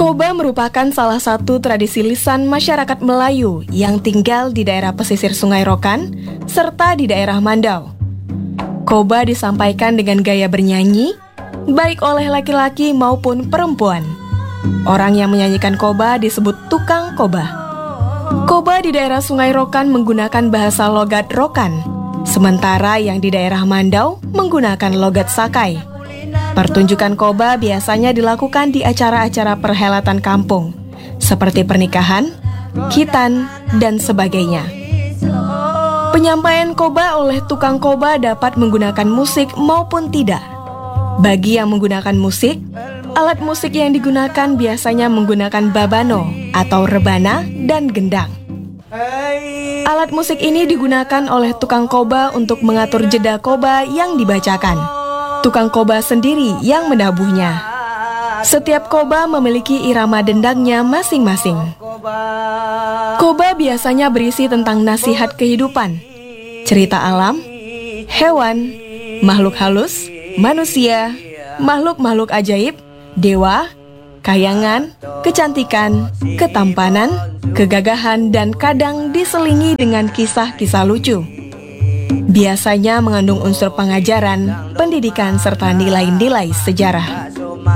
Koba merupakan salah satu tradisi lisan masyarakat Melayu yang tinggal di daerah pesisir Sungai Rokan serta di daerah Mandau. Koba disampaikan dengan gaya bernyanyi, baik oleh laki-laki maupun perempuan. Orang yang menyanyikan koba disebut tukang koba. Koba di daerah Sungai Rokan menggunakan bahasa logat Rokan, sementara yang di daerah Mandau menggunakan logat Sakai. Pertunjukan koba biasanya dilakukan di acara-acara perhelatan kampung, seperti pernikahan, khitan, dan sebagainya. Penyampaian koba oleh tukang koba dapat menggunakan musik maupun tidak. Bagi yang menggunakan musik, alat musik yang digunakan biasanya menggunakan babano atau rebana dan gendang. Alat musik ini digunakan oleh tukang koba untuk mengatur jeda koba yang dibacakan. Tukang koba sendiri yang menabuhnya. Setiap koba memiliki irama dendangnya masing-masing. Koba biasanya berisi tentang nasihat kehidupan, cerita alam, hewan, makhluk halus, manusia, makhluk-makhluk ajaib, dewa, kayangan, kecantikan, ketampanan, kegagahan, dan kadang diselingi dengan kisah-kisah lucu. Biasanya mengandung unsur pengajaran, pendidikan, serta nilai-nilai sejarah.